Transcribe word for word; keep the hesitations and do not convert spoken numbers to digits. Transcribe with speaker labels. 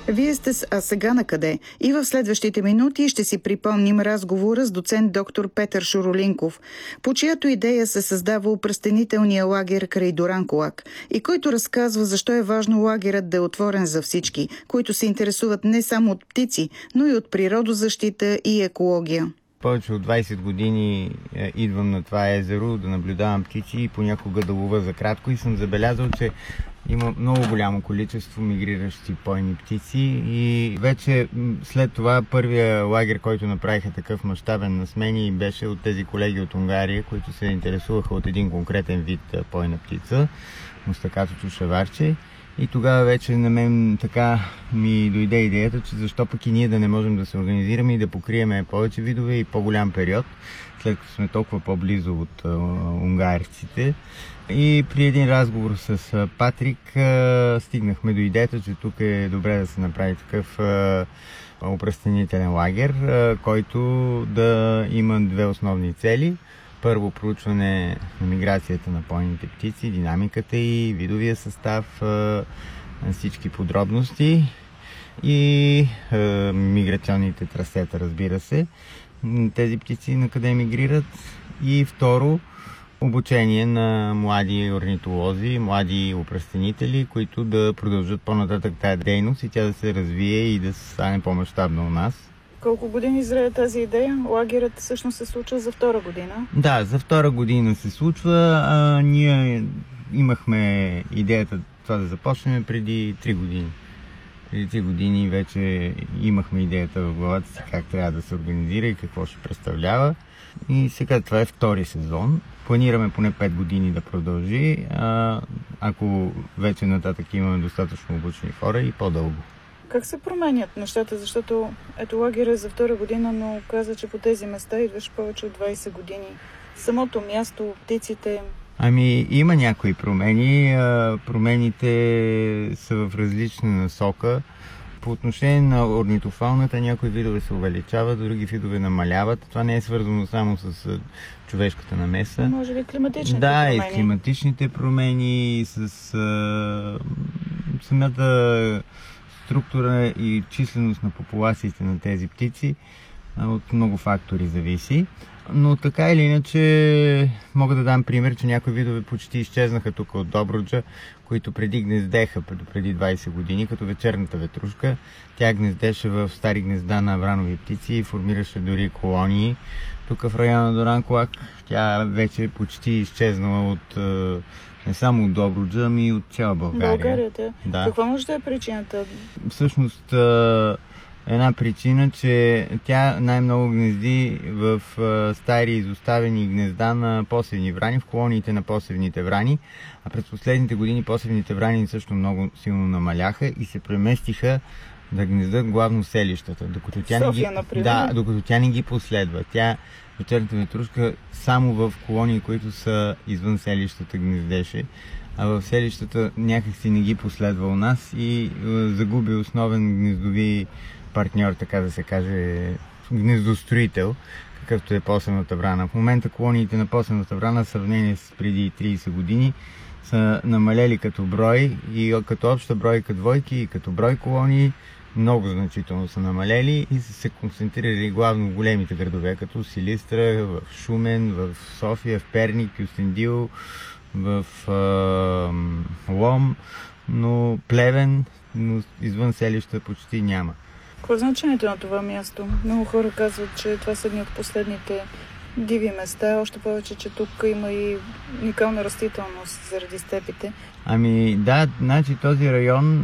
Speaker 1: Вие сте с «А сега на къде?» И в следващите минути ще си припомним разговора с доцент доктор Петър Шоролинков, по чиято идея се създава опръстенителния лагер край Дуранкулак и който разказва защо е важно лагерът да е отворен за всички, които се интересуват не само от птици, но и от природозащита и екология.
Speaker 2: Повече от двайсет години идвам на това езеро да наблюдавам птици и понякога да лова за кратко и съм забелязал, че има много голямо количество мигриращи пойни птици и вече след това първия лагер, който направиха такъв мащабен на смени, беше от тези колеги от Унгария, които се интересуваха от един конкретен вид пойна птица, мустакатото шаварче. И тогава вече на мен така ми дойде идеята, че защо пък и ние да не можем да се организираме и да покриеме повече видове и по-голям период, след като сме толкова по-близо от а, унгарците. И при един разговор с а, Патрик а, стигнахме до идеята, че тук е добре да се направи такъв а, опръстенителен лагер, а, който да има две основни цели. Първо, проучване на миграцията на пойните птици, динамиката и видовия състав, всички подробности и е, миграционните трасета, разбира се, тези птици на къде мигрират. И второ, обучение на млади орнитолози, млади опръстенители, които да продължат по-нататък тази дейност и тя да се развие и да стане по-мащабна у нас.
Speaker 1: Колко години зрее тази идея? Лагерът всъщност се случва за втора година.
Speaker 2: Да, за втора година се случва. А, ние имахме идеята това да започнем преди три години. Преди три години вече имахме идеята в главата си как трябва да се организира и какво ще представлява. И сега това е втори сезон. Планираме поне пет години да продължи, а, ако вече нататък имаме достатъчно обучени хора и по-дълго.
Speaker 1: Как се променят нещата? Защото ето лагер е за втора година, но каза, че по тези места идваш повече от двайсет години. Самото място, птиците...
Speaker 2: Ами има някои промени. Промените са в различна насока. По отношение на орнитофауната някои видове се увеличават, други видове намаляват. Това не е свързано само с човешката намеса.
Speaker 1: Може би климатичните
Speaker 2: да,
Speaker 1: промени.
Speaker 2: Да, и климатичните промени, с а, самата структура и численост на популациите на тези птици от много фактори зависи. Но така или иначе мога да дам пример, че някои видове почти изчезнаха тук от Добруджа, които преди гнездеха преди двайсет години, като вечерната ветрушка. Тя гнездеше в стари гнезда на авранови птици и формираше дори колонии. Тук в района на Дуранкулак тя вече почти изчезнала от не само от Добруджа, ами и от цяла България.
Speaker 1: България, да.
Speaker 2: Да.
Speaker 1: Каква може да е причината?
Speaker 2: Всъщност една причина, че тя най-много гнезди в стари изоставени гнезда на посевни врани, в колониите на посевните врани, а през последните години посевните врани също много силно намаляха и се преместиха да гнездат главно селищата. Докато тя
Speaker 1: София,
Speaker 2: не ги,
Speaker 1: например.
Speaker 2: да, докато тя не ги последва. Тя, вечерната ветрушка, само в колонии, които са извън селищата, гнездеше, а в селищата някакси не ги последва у нас и загуби основен гнездови партньор, така да се каже, гнездостроител, какъвто е посевната врана. В момента колониите на посевната врана, в сравнение с преди трийсет години, са намалели като брой и като обща бройка двойки и като брой колонии много значително са намалели и са се концентрирали главно в големите градове, като Силистра, в Шумен, в София, в Перник, Кюстендил, в е, Лом, но Плевен, но извън селища почти няма.
Speaker 1: Какво е значението на това място? Много хора казват, че това са едни от последните диви места, още повече, че тук има и уникална растителност заради степите.
Speaker 2: Ами да, значи този район